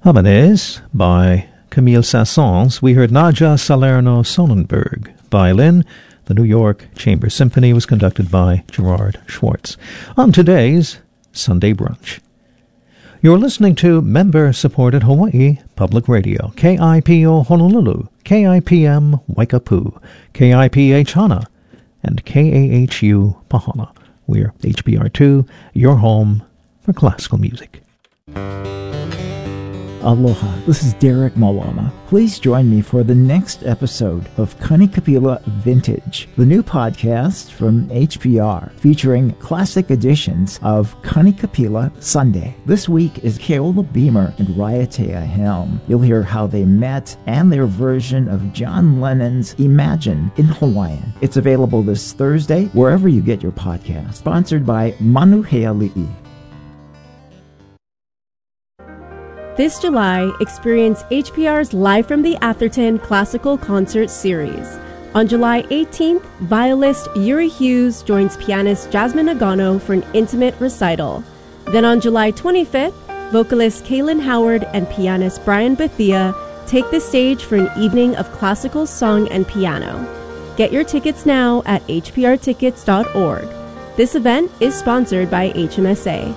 Habanez by Camille Saint-Saëns. We heard Nadja Salerno-Sonnenberg. Violin. The New York Chamber Symphony was conducted by Gerard Schwartz. On today's Sunday Brunch, you're listening to member-supported Hawaii Public Radio, KIPO Honolulu, KIPM Waikapu, KIPH Hana, and KAHU Pahana. We're HBR2, your home for classical music. Aloha, this is Derek Malama. Please join me for the next episode of Kanikapila Vintage, the new podcast from HPR, featuring classic editions of Kanikapila Sunday. This week is Keola Beamer and Raiatea Helm. You'll hear how they met and their version of John Lennon's Imagine in Hawaiian. It's available this Thursday, wherever you get your podcast. Sponsored by Manuheali'i. This July, experience HPR's Live from the Atherton Classical Concert Series. On July 18th, violist Yuri Hughes joins pianist Jasmine Nagano for an intimate recital. Then on July 25th, vocalist Kaylin Howard and pianist Brian Bethia take the stage for an evening of classical song and piano. Get your tickets now at hprtickets.org. This event is sponsored by HMSA.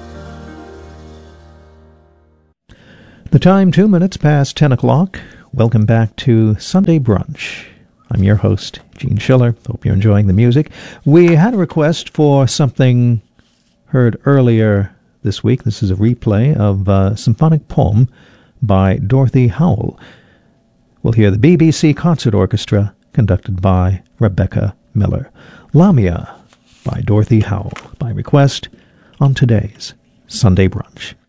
The time, 2 minutes past 10 o'clock. Welcome back to Sunday Brunch. I'm your host, Gene Schiller. Hope you're enjoying the music. We had a request for something heard earlier this week. This is a replay of a symphonic poem by Dorothy Howell. We'll hear the BBC Concert Orchestra conducted by Rebecca Miller. Lamia by Dorothy Howell, by request on today's Sunday Brunch.